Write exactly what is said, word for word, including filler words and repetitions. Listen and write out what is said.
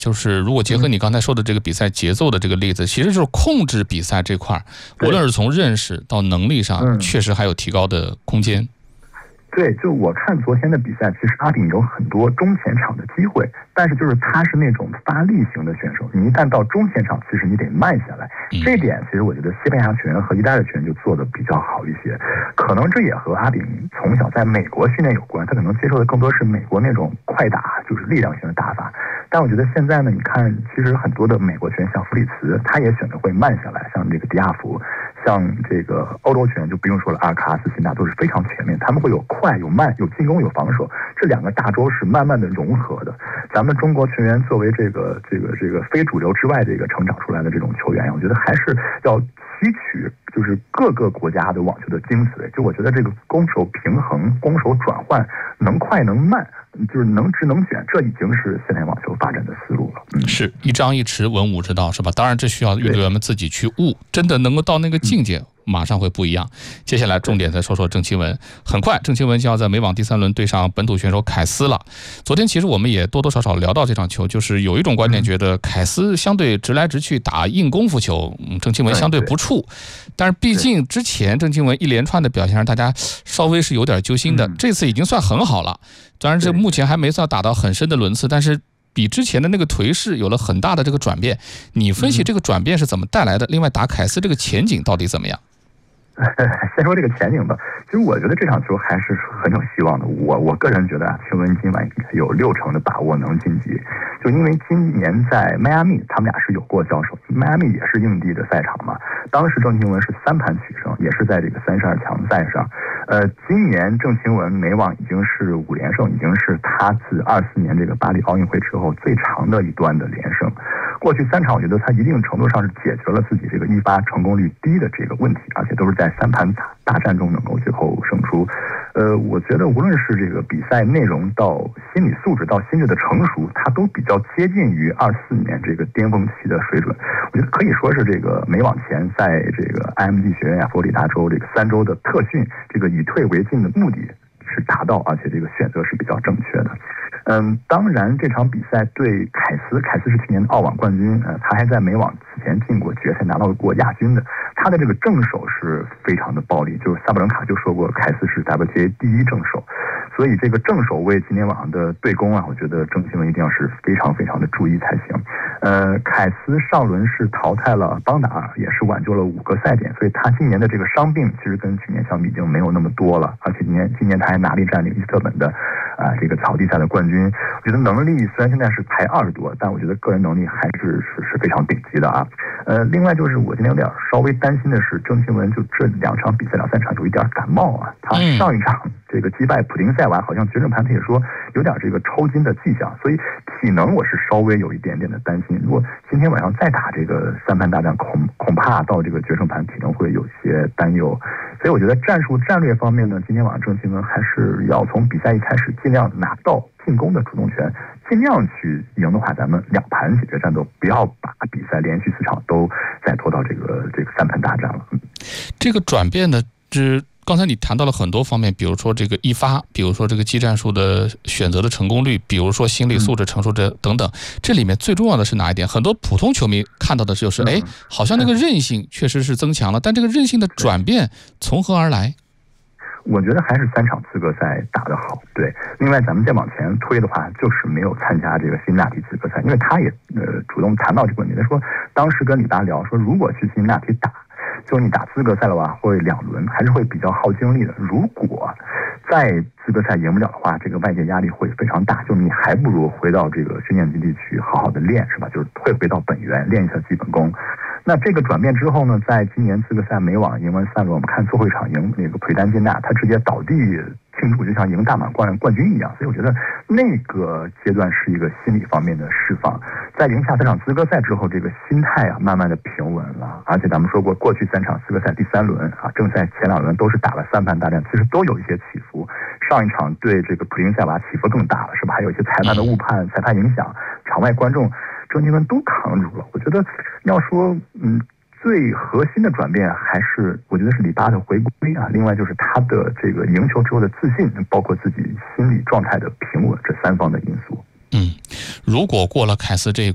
就是如果结合你刚才说的这个比赛节奏的这个例子，其实就是控制比赛这块，无论是从认识到能力上，嗯、确实还有提高的空间。 对，就我看昨天的比赛，其实阿炳有很多中前场的机会，但是就是他是那种发力型的选手，你一旦到中前场，其实你得慢下来。嗯、这一点其实我觉得西班牙球员和意大利球员就做的比较好一些，可能这也和阿炳从小在美国训练有关，他可能接受的更多是美国那种快打，就是力量型的打法。但我觉得现在呢，你看，其实很多的美国球员像弗里茨，他也选择会慢下来，像这个迪亚福，像这个欧洲球员就不用说了，阿尔卡斯、辛纳都是非常全面，他们会有快有慢，有进攻有防守，这两个大洲是慢慢的融合的。咱们中国球员作为这个这个这个非主流之外这个成长出来的这种球员，我觉得还是要吸取就是各个国家的网球的精髓。就我觉得这个攻守平衡、攻守转换，能快能慢，就是能直能卷，这已经是现代网球发展的思路了。 嗯、是一张一弛，文武之道，是吧？当然，这需要运动员们自己去悟，真的能够到那个境界。嗯马上会不一样。接下来重点再说说郑钦文。很快，郑钦文就要在美网第三轮对上本土选手凯斯了。昨天其实我们也多多少少聊到这场球，就是有一种观点觉得凯斯相对直来直去打硬功夫球，郑钦文相对不怵。但是毕竟之前郑钦文一连串的表现让大家稍微是有点揪心的，这次已经算很好了。当然，这目前还没算打到很深的轮次，但是比之前的那个颓势有了很大的这个转变。你分析这个转变是怎么带来的？另外，打凯斯这个前景到底怎么样？ 先说这个前景吧，其实我觉得这场球还是很有希望的。我我个人觉得啊，钦文今晚有六成的把握能晋级，就因为今年在迈阿密他们俩是有过交手，迈阿密也是硬地的赛场嘛。当时郑钦文是三盘取胜，也是在这个三十二强赛上。呃，今年郑钦文美网已经是五连胜，已经是他自二四年这个巴黎奥运会之后最长的一段的连胜。过去三场，我觉得他一定程度上是解决了自己这个一发成功率低的这个问题，而且都是在三盘大战中能够最后胜出。呃，我觉得无论是这个比赛内容到心理素质到心智的成熟，他都比较接近于二四年这个巅峰期的水准。我觉得可以说是这个美网前在这个 I M G 学院呀、佛罗里达州这个三周的特训，这个以退为进的目的是达到，而且这个选择是比较正确的。嗯，当然这场比赛对凯斯，凯斯是去年的澳网冠军，呃，他还在美网此前进过决赛，拿到过亚军的。他的这个正手是非常的暴力，就是萨布伦卡就说过，凯斯是 W T A 第一正手，所以这个正手为今年晚上的对攻啊，我觉得郑钦文一定要是非常非常的注意才行。呃，凯斯上轮是淘汰了邦达，也是挽救了五个赛点，所以他今年的这个伤病其实跟去年相比已经没有那么多了，而且今年今年他还拿力占领伊斯特本的啊、呃、这个草地赛的冠军。我觉得能力虽然现在是排二十多，但我觉得个人能力还是是是非常顶级的啊。呃，另外就是我今天有点稍微担心的是，郑钦文就这两场比赛两三场有一点感冒啊。他上一场这个击败普林塞娃，好像决胜盘他也说有点这个抽筋的迹象，所以体能我是稍微有一点点的担心。如果今天晚上再打这个三盘大战，恐恐怕到这个决胜盘体能会有些担忧。所以我觉得战术战略方面呢，今天晚上郑钦文还是要从比赛一开始尽量拿到进攻的主动权，尽量去赢的话，咱们两盘解决战斗，不要把比赛连续四场都再拖到这个这个三盘大战了。嗯、 这个转变的之。刚才你谈到了很多方面，比如说这个一发，比如说这个技战术的选择的成功率，比如说心理素质成熟这等等，这里面最重要的是哪一点？很多普通球迷看到的就是，哎，好像那个韧性确实是增强了，但这个韧性的转变从何而来？ 我觉得还是三场资格赛打得好，对。另外，咱们再往前推的话，就是没有参加这个辛纳提资格赛，因为他也呃主动谈到这个问题，他说当时跟李达聊说，如果去辛纳提打。就是你打资格赛的话，会两轮还是会比较耗精力的。如果在资格赛赢不了的话，这个外界压力会非常大。就你还不如回到这个训练基地去好好的练，是吧？就是会回到本源练一下基本功。那这个转变之后呢，在今年资格赛美网赢完三轮，我们看最后一场赢那个裴丹金娜，他直接倒地庆祝，就像赢大满贯冠军一样。所以我觉得那个阶段是一个心理方面的释放。在赢下三场资格赛之后，这个心态啊慢慢的平稳了。而且咱们说过，过去三场资格赛第三轮啊，正赛前两轮都是打了三盘大战，其实都有一些起伏。上一场对这个普林塞娃起伏更大了，是吧？还有一些裁判的误判、裁判影响，场外观众郑钦文都扛住了。我觉得要说嗯。最核心的转变还是，我觉得是里巴的回归啊。另外就是他的这个赢球之后的自信，包括自己心理状态的平稳，这三方的因素。 嗯，如果过了凯斯这一